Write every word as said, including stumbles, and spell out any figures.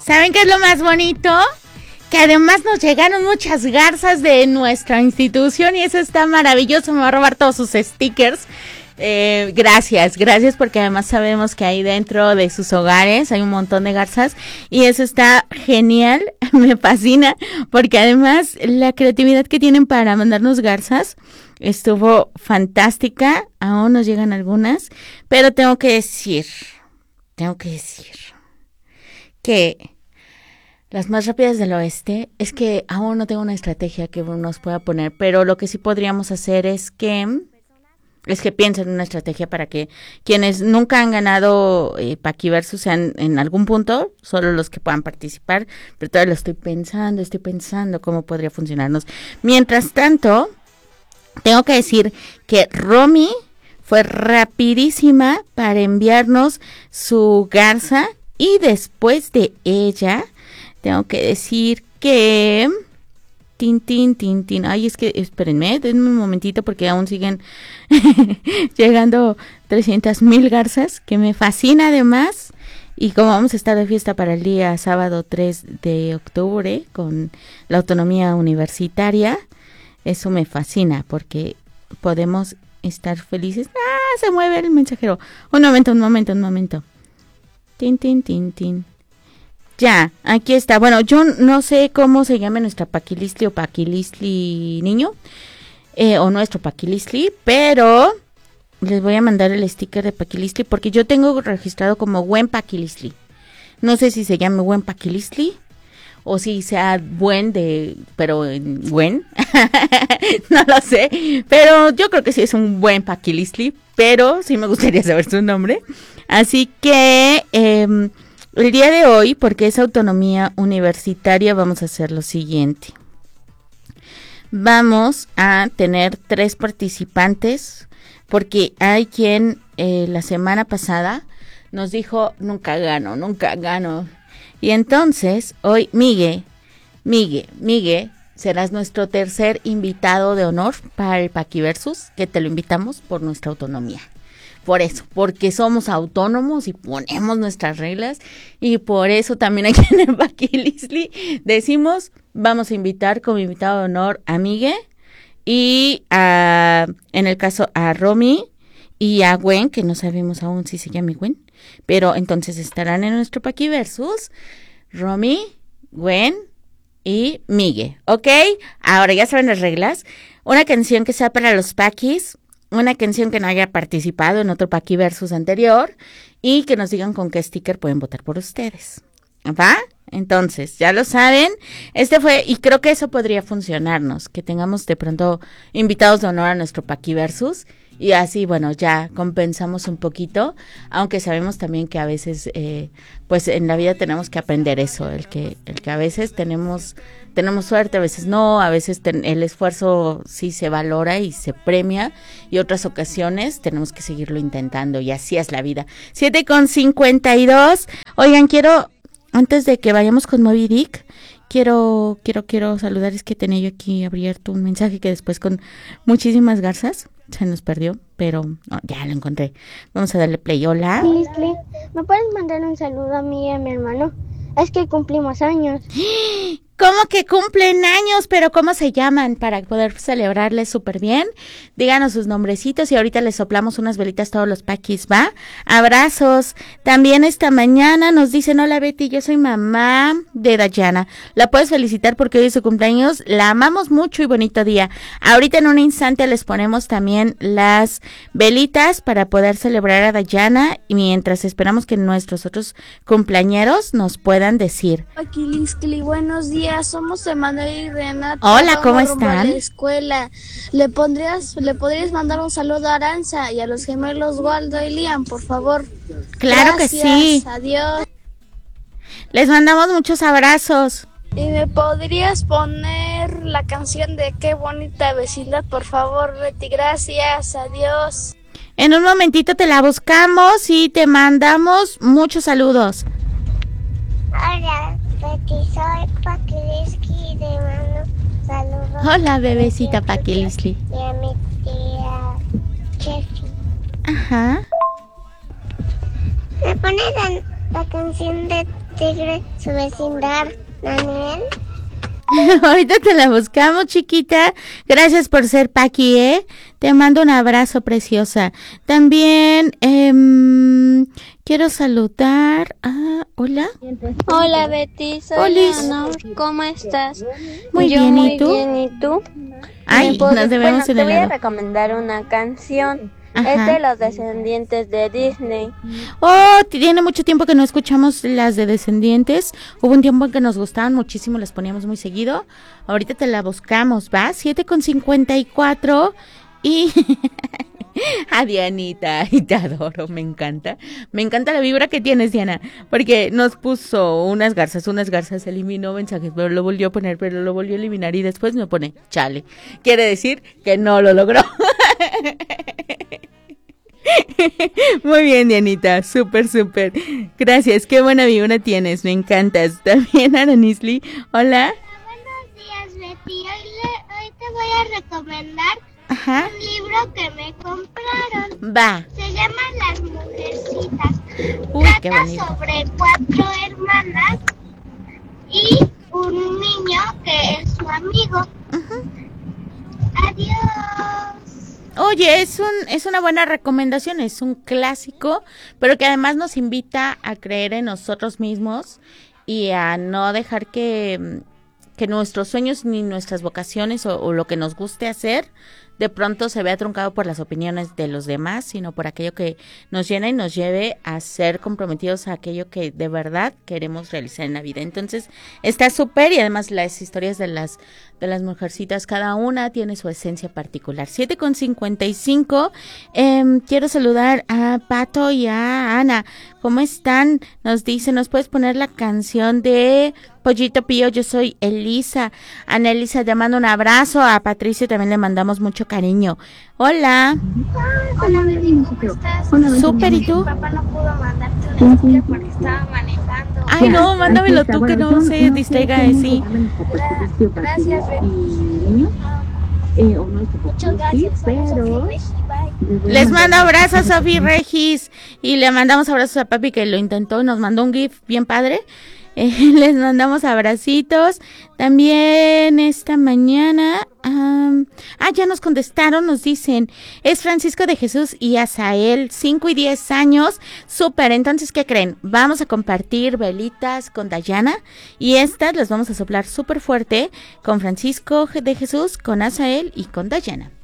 ¿Saben qué es lo más bonito? Que además nos llegaron muchas garzas de nuestra institución y eso está maravilloso. Me va a robar todos sus stickers. Eh, gracias, gracias porque además sabemos que ahí dentro de sus hogares hay un montón de garzas y eso está genial, me fascina porque además la creatividad que tienen para mandarnos garzas estuvo fantástica. Aún nos llegan algunas, pero tengo que decir, tengo que decir que las más rápidas del oeste es que aún no tengo una estrategia que nos pueda poner, pero lo que sí podríamos hacer es que es que piensen en una estrategia para que quienes nunca han ganado eh, Paquiversus sean en algún punto, solo los que puedan participar, pero todavía lo estoy pensando, estoy pensando cómo podría funcionarnos. Mientras tanto, tengo que decir que Romy fue rapidísima para enviarnos su garza y después de ella tengo que decir que tin, tin, tin, tin. Ay, es que espérenme, denme un momentito porque aún siguen llegando trescientas mil garzas, que me fascina además. Y como vamos a estar de fiesta para el día sábado tres de octubre con la autonomía universitaria, eso me fascina porque podemos estar felices. ¡Ah! Se mueve el mensajero. Un momento, un momento, un momento. Tin, tin, tin, tin. Ya, aquí está. Bueno, yo no sé cómo se llama nuestra Paquilistli o Paquilistli niño, eh, o nuestro Paquilistli, pero les voy a mandar el sticker de Paquilistli porque yo tengo registrado como buen Paquilistli. No sé si se llame buen Paquilistli o si sea buen de, pero buen, no lo sé, pero yo creo que sí es un buen Paquilistli, pero sí me gustaría saber su nombre. Así que eh, el día de hoy, porque es autonomía universitaria, vamos a hacer lo siguiente. Vamos a tener tres participantes, porque hay quien eh, la semana pasada nos dijo, nunca gano, nunca gano. Y entonces, hoy, Migue, Migue, Migue, serás nuestro tercer invitado de honor para el Paquiversus, que te lo invitamos por nuestra autonomía. Por eso, porque somos autónomos y ponemos nuestras reglas y por eso también aquí en el Paquilistli decimos, vamos a invitar como invitado de honor a Migue y a, en el caso a Romy y a Gwen, que no sabemos aún si se llama Gwen, pero entonces estarán en nuestro Paquiversus, Romy, Gwen y Migue, ¿ok? Ahora ya saben las reglas, una canción que sea para los Paquis, una canción que no haya participado en otro Paquiversus anterior y que nos digan con qué sticker pueden votar por ustedes. ¿Va? Entonces, ya lo saben, este fue, y creo que eso podría funcionarnos, que tengamos de pronto invitados de honor a nuestro Paquiversus y así, bueno, ya compensamos un poquito, aunque sabemos también que a veces, eh, pues en la vida tenemos que aprender eso, el que, el que a veces tenemos, tenemos suerte, a veces no, a veces ten, el esfuerzo sí se valora y se premia, y otras ocasiones tenemos que seguirlo intentando, y así es la vida. siete con cincuenta y dos, oigan, quiero, antes de que vayamos con Moby Dick, quiero, quiero, quiero saludar, es que tenía yo aquí abierto un mensaje que después con muchísimas garzas se nos perdió, pero no, ya lo encontré. Vamos a darle play. Hola. Leslie, ¿me puedes mandar un saludo a mí y a mi hermano? Es que cumplimos años. ¿Cómo que cumplen años? ¿Pero cómo se llaman para poder celebrarles súper bien? Díganos sus nombrecitos y ahorita les soplamos unas velitas todos los paquis, ¿va? Abrazos. También esta mañana nos dicen, hola Betty, yo soy mamá de Dayana. La puedes felicitar porque hoy es su cumpleaños. La amamos mucho y bonito día. Ahorita en un instante les ponemos también las velitas para poder celebrar a Dayana y mientras esperamos que nuestros otros cumpleañeros nos puedan decir. Paquilistli, buenos días. Somos Emanuel y Renata. Hola, ¿cómo Vamos rumbo a están? la escuela. ¿Le pondrías, le podrías mandar un saludo a Aranza y a los gemelos Waldo y Liam, por favor? Claro Gracias, que sí. Adiós. Les mandamos muchos abrazos. ¿Y me podrías poner la canción de Qué bonita vecindad, por favor, Betty? Gracias. Adiós. En un momentito te la buscamos y te mandamos muchos saludos. Hola, Betty, soy Paquilistli de mano. Saludos. Hola, bebecita Paquilistli. Y a mi tía Chefi. Ajá. ¿Me pones la canción de Tigre, su vecindad, Daniel. Ahorita te la buscamos, chiquita. Gracias por ser Paqui, ¿eh? Te mando un abrazo, preciosa. También eh, quiero saludar a... ¿Hola? Hola, Betty. Soy Olis. Leonor. ¿Cómo estás? Muy Yo bien, muy ¿y tú? bien, ¿y tú? Ay, ¿Me puedes- nos debemos bueno, en te el voy a lado. recomendar una canción. Ajá. Es de los descendientes de Disney. Oh, tiene mucho tiempo que no escuchamos las de Descendientes. Hubo un tiempo en que nos gustaban muchísimo, las poníamos muy seguido. Ahorita te la buscamos, ¿va? siete con cincuenta y cuatro y... A Dianita, y te adoro, me encanta. Me encanta la vibra que tienes, Diana, porque nos puso unas garzas, unas garzas, eliminó mensajes, pero lo volvió a poner, pero lo volvió a eliminar y después me pone, chale. Quiere decir que no lo logró. Muy bien, Dianita, súper, súper. Gracias, qué buena vibra tienes, me encantas. También, Aranisli, hola. Buenos días, Betty. Hoy, le, hoy te voy a recomendar Ajá, un libro que me compraron. va. Se llama Las Mujercitas. Uy, qué Trata bonito. sobre cuatro hermanas y un niño que es su amigo. Adiós. Oye, es un es una buena recomendación, es un clásico, pero que además nos invita a creer en nosotros mismos y a no dejar que, que nuestros sueños ni nuestras vocaciones o, o lo que nos guste hacer de pronto se vea truncado por las opiniones de los demás, sino por aquello que nos llena y nos lleve a ser comprometidos a aquello que de verdad queremos realizar en la vida. Entonces, está súper y además las historias de las de las mujercitas, cada una tiene su esencia particular. siete con cincuenta y cinco, eh, quiero saludar a Pato y a Ana. ¿Cómo están? Nos dice, ¿nos puedes poner la canción de Pollito Pío? Yo soy Elisa. Ana Elisa, te mando un abrazo. A Patricio también le mandamos mucho cariño. Hola. Hola, Betty, ¿cómo estás? Súper, ¿y tú? Mi papá no pudo mandarte un sticker porque estaba manejando. Ay, no, mándamelo tú, que no se distraiga de sí. Gra- Gracias, Betty. Muchas gracias. Pero... Les mando abrazos a Sofi Regis y le mandamos abrazos a papi que lo intentó y nos mandó un gif bien padre. Eh, les mandamos abracitos. También esta mañana, um, ah, ya nos contestaron, nos dicen, es Francisco de Jesús y Azael, cinco y diez años, súper. Entonces, ¿qué creen? Vamos a compartir velitas con Dayana y estas las vamos a soplar súper fuerte con Francisco de Jesús, con Azael y con Dayana.